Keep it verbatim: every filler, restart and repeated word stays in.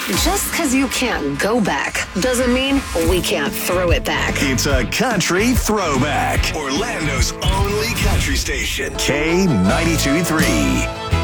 Just because you can't go back doesn't mean we can't throw it back. It's a country throwback. Orlando's only country station. K ninety-two point three.